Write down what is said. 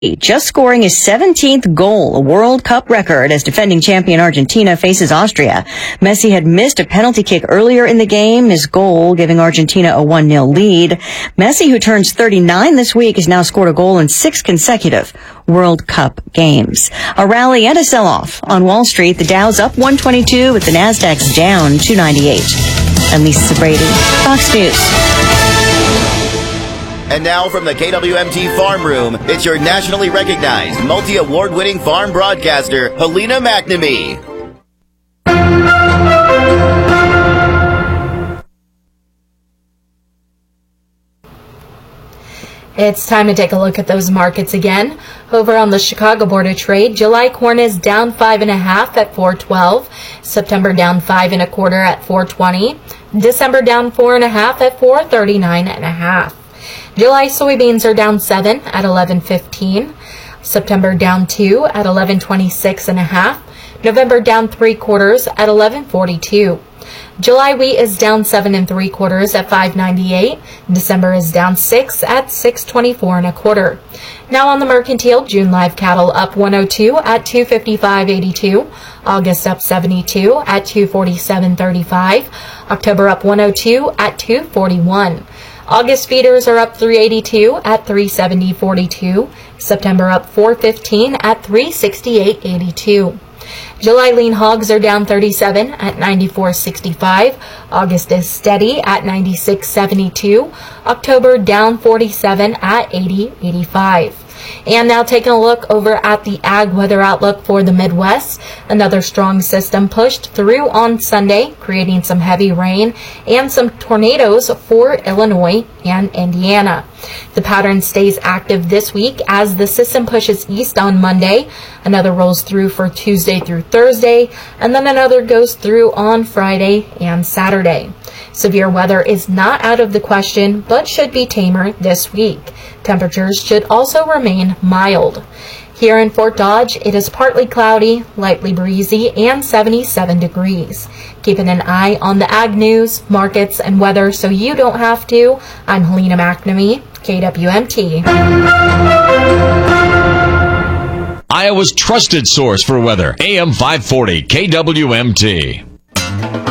just scoring his 17th goal, a World Cup record, as defending champion Argentina faces Austria. Messi had missed a penalty kick earlier in the game, his goal giving Argentina a 1-0 lead. Messi, who turns 39 this week, has now scored a goal in 6 consecutive World Cup games. A rally and a sell-off on Wall Street. The Dow's up 122 with the Nasdaq's down 298. I'm Lisa Brady, Fox News. And now from the KWMT Farm Room, it's your nationally recognized, multi-award-winning farm broadcaster, Helena McNamee. It's time to take a look at those markets again. Over on the Chicago Board of Trade, July corn is down 5.5 at $4.12. September down 5 1/4 at $4.20. December down 4.5 at $4.39.5. July soybeans are down 7 at $11.15. September down 2 at $11.26.5. November down 3/4 at $11.42. July wheat is down 7 3/4 at $5.98. December is down 6 at $6.24 1/4. Now on the mercantile, June live cattle up 102 at $255.82. August up 72 at $247.35. October up 102 at $241. August feeders are up 382 at $370.42. September up 415 at $368.82. July lean hogs are down 37 at $94.65. August is steady at $96.72. October down 47 at $80.85. And now taking a look over at the ag weather outlook for the Midwest. Another strong system pushed through on Sunday, creating some heavy rain and some tornadoes for Illinois and Indiana. The pattern stays active this week as the system pushes east on Monday. Another rolls through for Tuesday through Thursday, and then another goes through on Friday and Saturday. Severe weather is not out of the question, but should be tamer this week. Temperatures should also remain mild. Here in Fort Dodge, it is partly cloudy, lightly breezy, and 77 degrees. Keeping an eye on the ag news, markets, and weather so you don't have to. I'm Helena McNamee, KWMT. Iowa's trusted source for weather, AM 540, KWMT.